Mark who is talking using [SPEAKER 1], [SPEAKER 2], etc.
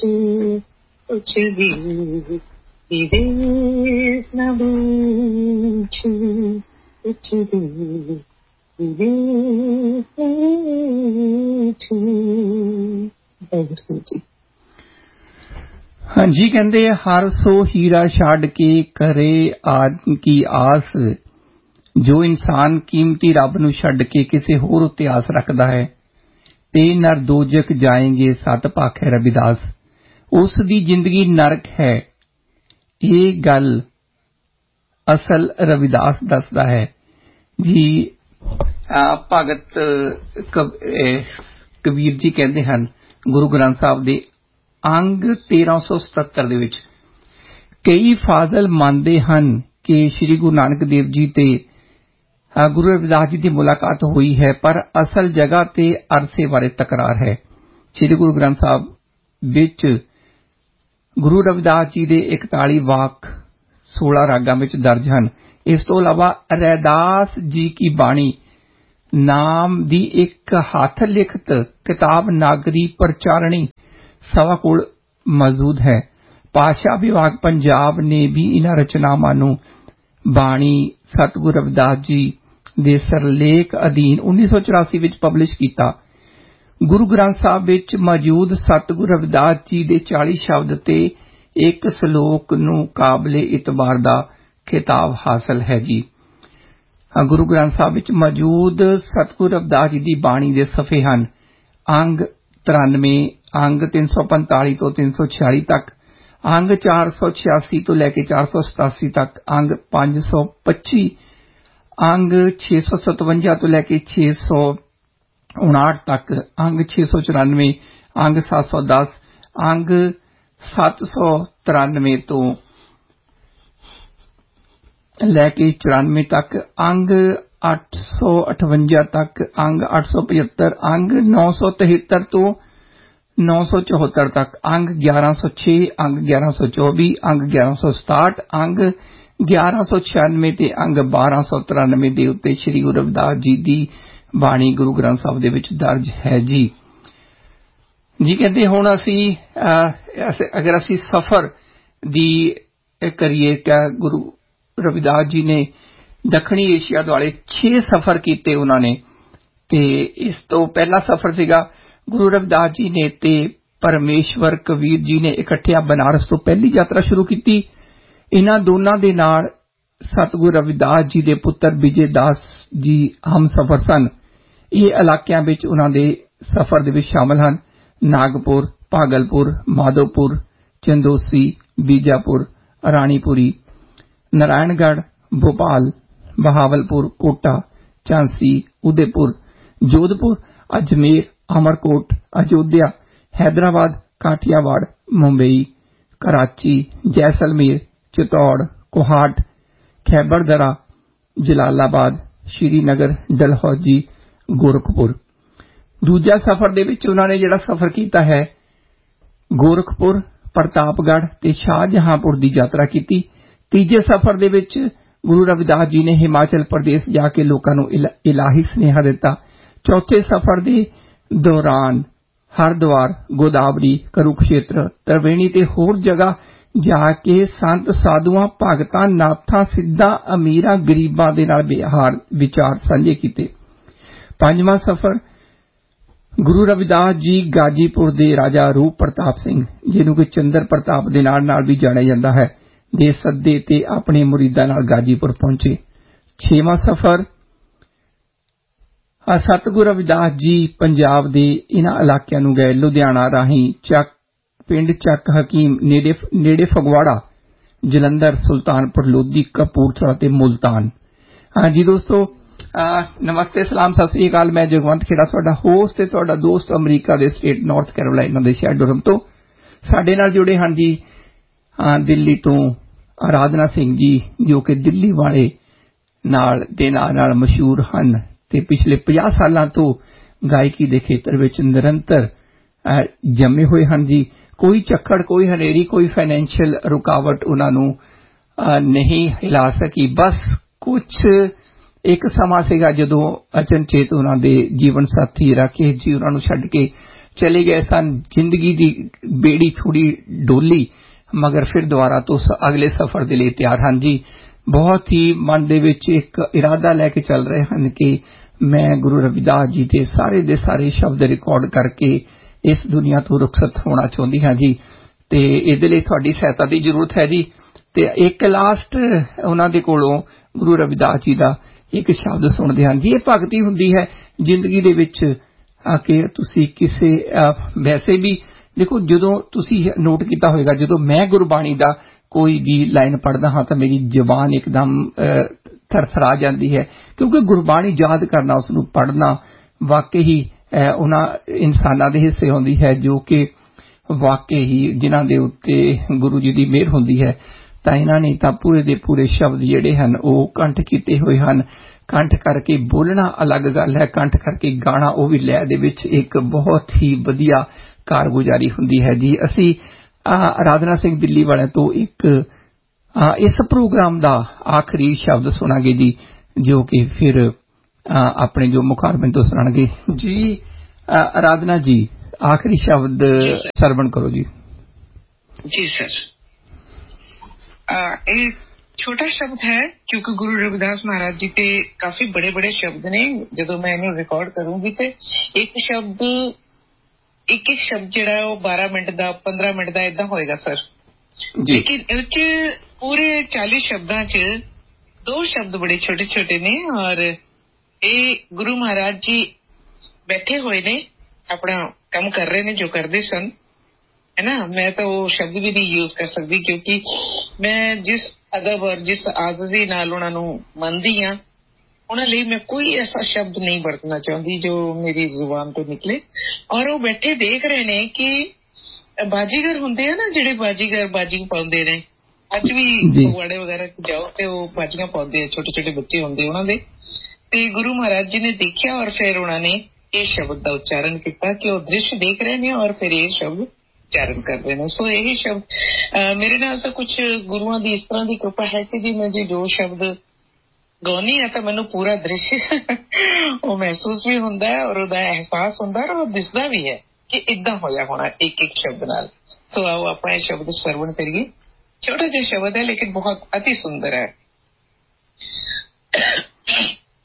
[SPEAKER 1] कुछ भी विवेक न बूझूं, कुछ भी विवेक न बूझूं।
[SPEAKER 2] हाँ जी, कहते हर सो हीरा छाड़ के करे आदम की आस, जो इंसान कीमती रब नूं छड्ड के किसी होर उत्ते आस रखदा है ते नर दोजक जाएंगे सत पाखे रविदास। उस दी जिंदगी नरक है, ये गल असल रविदास दसदा है जी। भगत कबीर जी कहते हैं गुरु ग्रंथ साहब दे अंग 1377 ਦੇ ਵਿੱਚ ਕਈ ਫਾਜ਼ਲ ਮੰਨਦੇ ਹਨ ਕਿ ਸ਼੍ਰੀ ਗੁਰੂ ਨਾਨਕ ਦੇਵ ਜੀ ਤੇ ਗੁਰੂ ਰਵਿਦਾਸ ਜੀ ਦੀ ਮੁਲਾਕਾਤ ਹੋਈ ਹੈ, ਪਰ ਅਸਲ ਜਗ੍ਹਾ ਤੇ ਅਰਸੇ ਬਾਰੇ ਤਕਰਾਰ ਹੈ। ਸ਼੍ਰੀ ਗੁਰੂ ਗ੍ਰੰਥ ਸਾਹਿਬ ਵਿੱਚ ਗੁਰੂ ਰਵਿਦਾਸ ਜੀ ਦੇ 41 ਵਾਕ 16 ਰਾਗਾਂ ਵਿੱਚ ਦਰਜ ਹਨ। ਇਸ ਤੋਂ ਇਲਾਵਾ ਰੈਦਾਸ ਜੀ ਕੀ ਬਾਣੀ ਨਾਮ ਦੀ ਇੱਕ ਹੱਥ ਲਿਖਤ ਕਿਤਾਬ ਨਾਗਰੀ ਪ੍ਰਚਾਰਣੀ सवा कोल मौजूद है। भाषा विभाग पंजाब ने भी इन्हां रचनावां नूं बाणी सतगुरु रविदास जी दे सरलेख अधीन 1984 विच पबलिश कीता। गुरु ग्रंथ साहब विच मौजूद सतगुरु रविदास जी दे 40 शब्द ते एक सलोक नूं काबिले इतबार दा खिताब हासिल है जी। गुरु ग्रंथ साहब विच मौजूद सतगुरु रविदास जी दी बाणी दे सफ़े हन अंग 93, अंग 345 तो 346 तक, अंग 486 तो लेके 487 तक, अंग 525, अंग 657 तो लेके 659 तक, अंग 694, अंग 710, अंग 793 तो लेके 94 तक, अंग 858 तक, अंग 875, अंग 973 तो 974 तक, अंग 1106, अंग 1124, अंग 1167, अंग 1196 ते अंग 1293 ਦੇ ਉੱਤੇ श्री गुरु रविदास जी ਦੀ ਬਾਣੀ गुरु ग्रंथ ਸਾਹਿਬ ਦੇ ਵਿੱਚ ਦਰਜ ਹੈ ਜੀ। ਜੀ ਕਹਿੰਦੇ ਹੁਣ ਅਸੀਂ ਅਗਰ ਅਸੀਂ ਸਫ਼ਰ ਦੀ ਕਰੀਏ ਕਿ ਗੁਰੂ रविदास जी ने दक्षिणी एशिया दुआले 6 सफर कीते उन्हां ने, ते इस तो पहला सफर सीगा गुरु रविदास जी ने ते परमेश्वर कबीर जी ने इकट्ठे बनारस तो पहली यात्रा शुरू की। इन्हां दोनां दे नाल सतगुरु रविदास जी दे पुत्र विजय दास जी हम सफर सन। ये इलाकियां विच उन्हां दे सफर दे विच शामिल हन नागपुर, भागलपुर, माधोपुर, चंदोसी, बीजापुर, रानीपुरी, नारायणगढ़, भोपाल, बहावलपुर, कोटा, झांसी, उदयपुर, जोधपुर, अजमेर, अमरकोट, अयोध्या, हैदराबाद, काठियावाड़, मुंबई, कराची, जैसलमेर, चित्तौड़, कोहाट, खैबर दरा, जलालाबाद, श्रीनगर, डलहौजी, गोरखपुर। दूजा सफर दे विच उन्हां ने जिहड़ा सफर कीता है गोरखपुर, प्रतापगढ़ ते शाहजहांपुर दी यात्रा कीती। तीजे सफर दे विच गुरु रविदास जी ने हिमाचल प्रदेश जाके लोकां नूं इलाही स्नेहा दिता। चौथे सफर दे दौरान हरिद्वार, गोदावरी, कुरुक्षेत्र, त्रिवेणी ते होर जगह जाके संत साधुआं भगतां नाथां सिद्धां अमीरां गरीबां दे नाल विचार सांझे कीते। पंजवां सफर गुरु रविदास जी गाजीपुर दे राजा रूप प्रताप सिंह जिन्हों कि चंद्र प्रताप दे नाल भी जाणिया जांदा है दे सद्दे ते अपने मुरीदां नाल गाजीपुर पहुंचे। छेवां सफर सतगुरु रविदास जी पंजाब दे इन्हां इलाकिਆਂ ਨੂੰ गए। लुधियाना राही पिंड ਚੱਕ हकीम नेड़े फगवाड़ा, जलंधर, सुल्तानपुर लोधी, कपूरथला ते मुल्तान। हाँ जी दोस्तों, नमस्ते, सलाम, सत श्री अकाल। मैं जगवंत खेड़ा तुहाडा होस्ट ते तुहाडा दोस्त अमरीका दे स्टेट नॉर्थ कैरोलाइना दे शहर डुरहम तो साडे नाल जुड़े हैं जी दिल्ली तो आराधना सिंह जी जो कि दिल्ली वाले नाल मशहूर हैं ते पिछले 50 सालों तो गायकी दे खेतर विच निरंतर जमे हुए हैं जी। कोई चक्कड़, कोई हनेरी, कोई फाइनेंशियल रुकावट उन्होंने नहीं हिला सकी। बस कुछ एक समा सीगा जदों अचनचेत उन्हां दे जीवन साथी राकेश जी उन्हां नूं छड्ड के चले गए सन, जिंदगी दी बेड़ी थोड़ी डोली, मगर फिर दोबारा तो अगले सफर दे लई तैयार हैं जी। बहुत ही मन दे विच एक इरादा लैके चल रहे हैं कि मैं गुरु रविदास जी दे सारे शब्द रिकॉर्ड करके इस दुनिया तो रुखसत होना चाहती हाँ जी। ते इहदे लई तुहाडी सहायता की जरूरत है जी। ते एक लास्ट उन्हां दे कोलों गुरु रविदास जी दा एक शब्द सुनदे हां जी। ये भगती हुंदी है जिंदगी दे विच कि तुसी किसे वैसे भी देखो, जदों तुसी नोट कीता होएगा, जदों मैं गुरबाणी दा कोई भी लाइन पढ़दा हां तां मेरी जबान एकदम थरथरा जाती है, क्योंकि गुरबाणी याद करना, उसनूं पढ़ना वाकई ही उन्हां इंसानां दे हिस्से हुंदी है जो कि वाकई ही जिन्हां दे उत्ते गुरु जी दी मेहर हुंदी है। तां इन्हां ने तां पूरे दे पूरे शब्द जिहड़े हन ओह कंठ कीते होए हन। कंठ करके बोलना अलग गल है, कंठ करके गाना ओह भी लय दे विच एक बहुत ही वधिया कारगुजारी हुंदी है जी। असीं आराधना सिंह दिल्ली वाले तो एक इस प्रोग्राम दा आखिरी शब्द सुनांगे जी, जो कि फिर अपने जो मुखारबिंद तो सुनांगे जी। आराधना जी, आखिरी शब्द सरवण करो जी।
[SPEAKER 3] जी सर, एक छोटा शब्द है क्योंकि गुरु रविदास महाराज जी के काफी बड़े बड़े शब्द ने। जो मैं इन्हें रिकॉर्ड करूंगी तो एक शब्द जिहड़ा वो 12 मिनट का 15 मिनट का इदा होएगा सर। लेकिन पूरे 40 शब्दां च 2 शब्द बड़े छोटे छोटे ने, और ये गुरु महाराज जी बैठे हुए ने, अपना काम कर रहे ने जो करते सन, है ना। मैं तो वो शब्द भी नहीं यूज कर सकती क्योंकि मैं जिस अदब और जिस आज़ादी नाल उन्हां नूं मनदी हां, उन्हां लई मैं कोई ऐसा शब्द नहीं वरतना चाहती जो मेरी जुबान तो निकले। और वो बैठे देख रहे ने कि बाजीगर हुंदे हैं ना, जिहड़े बाजीगर बाजी पाउंदे ने, अज भी पगवाड़े वगैरह जाओ ते वो बाजियां पाउंदे हैं, छोटे छोटे बच्चे हुंदे उन्हां दे। ते गुरु महाराज जी ने देखा और फिर उन्होंने ये शब्द का उच्चारण किया कि वो दृश्य देख रहे हैं और फिर ये शब्द उच्चारण कर रहे हैं। सो यही शब्द मेरे नाल तो कुछ गुरुआं दी इस तरह की कृपा है कि जी मैं जी जो शब्द गाउनी है तो मैनू पूरा दृश्य वो महसूस भी होंदा है और उसका एहसास होंदा है और दिसदा भी है कि इदा होया होना एक एक शब्द नाल। सो आओ अपना शब्द श्रवण करिए। छोटा जिहा शब्द है लेकिन बहुत अति सुंदर है।